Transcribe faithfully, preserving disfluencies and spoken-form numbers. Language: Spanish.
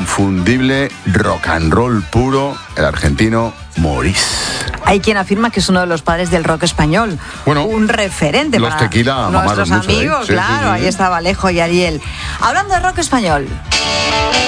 inconfundible rock and roll puro, el argentino Maurice. Hay quien afirma que es uno de los padres del rock español. Bueno, un referente los para Tequila nuestros mamaron mucho, amigos, ¿eh? Sí, claro, sí, sí, sí. Ahí estaba Alejo y Ariel. Hablando de rock español.